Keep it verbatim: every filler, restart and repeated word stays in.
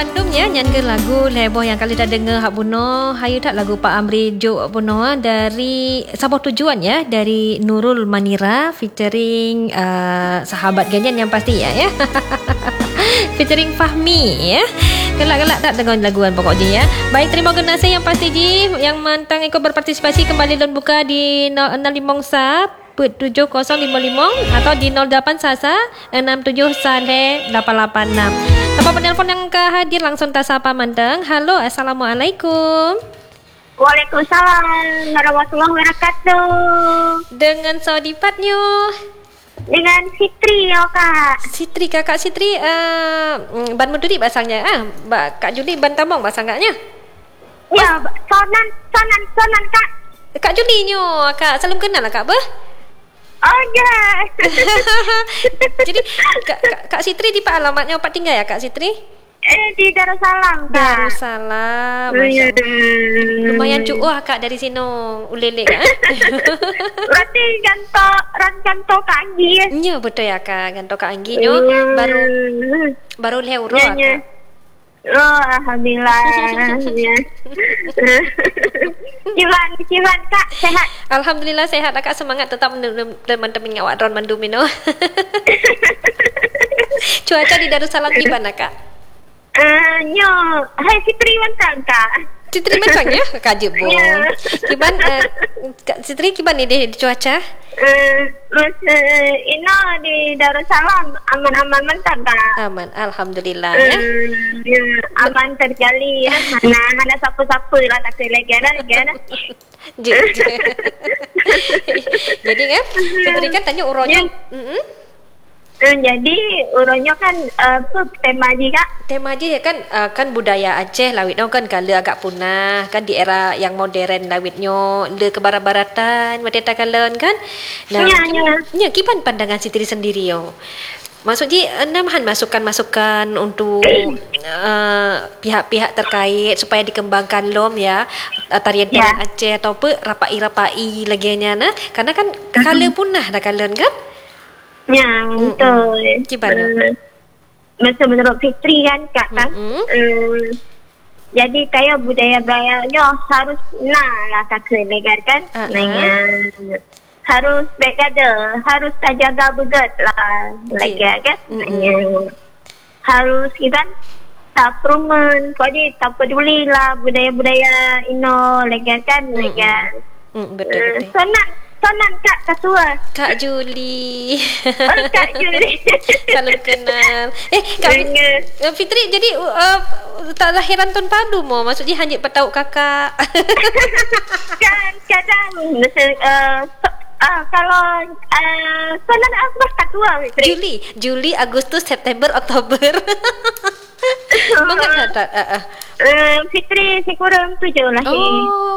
Bandungnya nyanyi lagu heboh yang kali dah dengar hak buno. Hayu tak lagu Pak Amri Jo hak buno dari Sabah Tujuan ya, dari Nurul Manira featuring uh, sahabat ganyan yang pasti ya ya. Featuring Fahmi ya. Gelak-gelak tak dengar laguan pokoknya ya. Baik, terima kasih yang pasti Ji yang mantang ikut berpartisipasi kembali dan buka di nol enam lima sap tujuh kosong lima lima atau di nol delapan sasa enam tujuh sale delapan lapan enam. Tanpa penelpon yang ke hadir langsung tak sapa manteng. Halo, assalamualaikum. Waalaikumsalam warahmatullahi wabarakatuh. Dengan Saudipatnya. Dengan Sitri ya kak. Sitri, kakak Sitri uh, ban Meduri basangnya ah, Mbak Kak Juli ban Tambang basangnya. Ya, sonan sonan sonan kak. Kak Juli nyo, Kak salam kenal lah Kak bah. Oh ya. Jadi Kak, Kak, Kak Sitri di pak alamatnya pak tinggal ya Kak Sitri? Eh di Darussalam kak. Darussalam. Masya Allah. Lumayan cukup ah Kak dari sini ulele kan. Berarti ganto ran ganto Kak Anggi ya. Iya betul ya Kak, ganto Kak Anggi nyo baru baru leuro ya, Kak. Oh alhamdulillah. Ya. Gimana gimana Kak, sehat? Alhamdulillah sehat Kak, semangat tetap teman-teman awak ron mandumino. Cuaca di Darussalam gimana Kak? Uh, nyo, hai Sitri mantang Kak. Sitri macam ya Kak Jebo. Ya. Gimana uh, Kak Sitri gimana di, di cuaca? Uh, mas uh, ino di Darussalam aman-aman mantang Kak. Aman, alhamdulillah Uh, ya. ya, aman terjali ya. Mana mana sapu-sapu lah tak kira-kira kira. Jadi kan Sitri kan tanya uronya. Heeh. Uh, jadi uronya kan uh, tema ji Kak. Tema aja ya kan uh, kan budaya Aceh lawitnya kan kala agak punah kan di era yang modern lawitnya le ke barat-baratan mateta kalen kan. Nah, ya, ya. Ya, kipan pandangan Sitri sendiri yo. Maksudnya namahan masukan-masukan untuk uh, pihak-pihak terkait supaya dikembangkan lom ya tarian-tarian ya. Aceh atau apa rapai-rapai laginya nah karena kan kala punah dah kalen kan. Ya, betul. Gimana? Uh, Masa menurut Fitri kan Kak kan. Mm-hmm. Uh, jadi kayak budaya-budayanya harus nah lah Kak negar kan. Uh-huh. Nah, harus baik ada, harus terjaga begat lah lagi kan. Mm-hmm. Harus kan tak perumahan, jadi tak peduli lah budaya-budaya ino lagi kan lagi. Mm-hmm. Betul Uh, betul. Sonan sonan Kak ketua. Kak Juli. Oh, Kak Juli. Salam kenal. Eh, Kak uh, Fitri jadi uh, tak lahiran tahun padu mo. Maksudnya hanya petau kakak. Kan kadang uh, uh, kalau uh, sonan apa ketua Fitri? Juli, Juli, Agustus, September, Oktober. Mengapa tak? Uh, uh. Uh, Fitri si kurang tujuh lahir. Oh,